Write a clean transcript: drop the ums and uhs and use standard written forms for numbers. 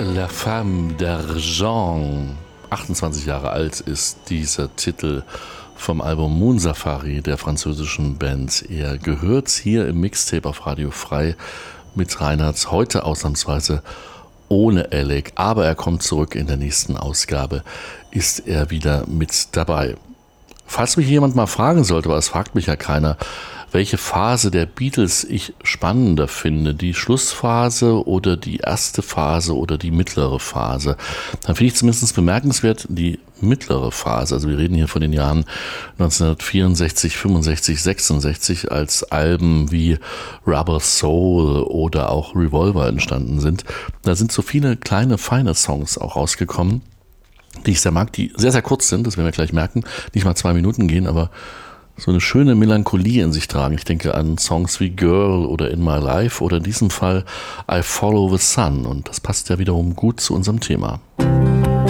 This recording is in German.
La Femme d'Argent. 28 Jahre alt ist dieser Titel vom Album Moon Safari der französischen Band. Er gehört hier im Mixtape auf Radio Frei mit Reinhards, heute ausnahmsweise ohne Alec, aber er kommt zurück in der nächsten Ausgabe, ist er wieder mit dabei. Falls mich jemand mal fragen sollte, aber es fragt mich ja keiner, welche Phase der Beatles ich spannender finde, die Schlussphase oder die erste Phase oder die mittlere Phase, dann finde ich zumindest bemerkenswert die mittlere Phase. Also wir reden hier von den Jahren 1964, 65, 66, als Alben wie Rubber Soul oder auch Revolver entstanden sind. Da sind so viele kleine, feine Songs auch rausgekommen, die ich sehr mag, die sehr, sehr kurz sind, das werden wir gleich merken, nicht mal 2 Minuten gehen, aber so eine schöne Melancholie in sich tragen. Ich denke an Songs wie Girl oder In My Life oder in diesem Fall I Follow the Sun, und das passt ja wiederum gut zu unserem Thema.